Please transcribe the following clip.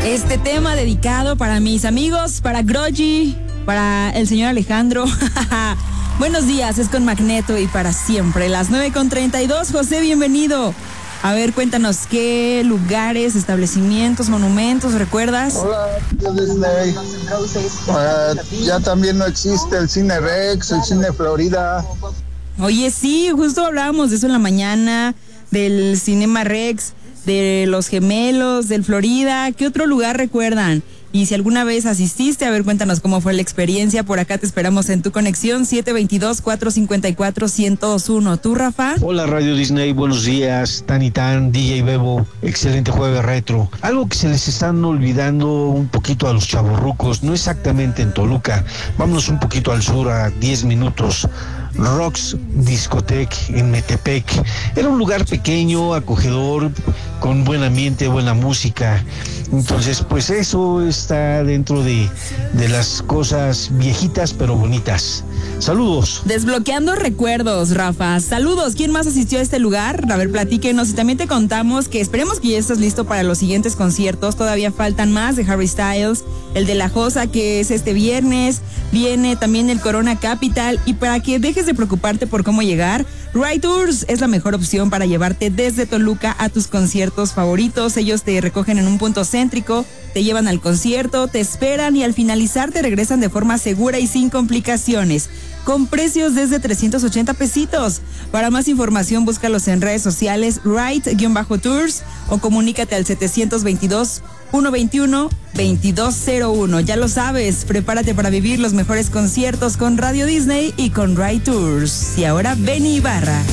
Este tema dedicado para mis amigos, para Groggy, para el señor Alejandro. Buenos días, es con Magneto y para siempre. Las 9:32. José, bienvenido. A ver, cuéntanos qué lugares, establecimientos, monumentos, ¿recuerdas? Hola, Disney. Ya también no existe el Cine Rex, el Cine Florida. Oye, sí, justo hablábamos de eso en la mañana, del Cinema Rex, de los Gemelos, del Florida. ¿Qué otro lugar recuerdan? Y si alguna vez asististe, a ver, cuéntanos cómo fue la experiencia. Por acá te esperamos en tu conexión 722-454-1021. ¿Tú, Rafa? Hola, Radio Disney, buenos días. Tan y Tan, DJ Bebo, excelente jueves retro. Algo que se les están olvidando un poquito a los chavorrucos, no exactamente en Toluca. Vámonos un poquito al sur, a 10 minutos. Rocks Discotech en Metepec. Era un lugar pequeño, acogedor, con buen ambiente, buena música. Entonces, pues eso está dentro de las cosas viejitas pero bonitas. Saludos. Desbloqueando recuerdos, Rafa. Saludos. ¿Quién más asistió a este lugar? A ver, platíquenos. Y también te contamos que esperemos que ya estés listo para los siguientes conciertos. Todavía faltan más de Harry Styles, el de La Josa, que es este viernes. Viene también el Corona Capital. Y para que dejes de preocuparte por cómo llegar, Ride Tours es la mejor opción para llevarte desde Toluca a tus conciertos favoritos. Ellos te recogen en un punto céntrico, te llevan al concierto, te esperan y al finalizar te regresan de forma segura y sin complicaciones, con precios desde 380 pesitos. Para más información, búscalos en redes sociales, Ride-Tours, o comunícate al 722-121-2201. Ya lo sabes, prepárate para vivir los mejores conciertos con Radio Disney y con Ride Tours. Y ahora, Benny Ibarra.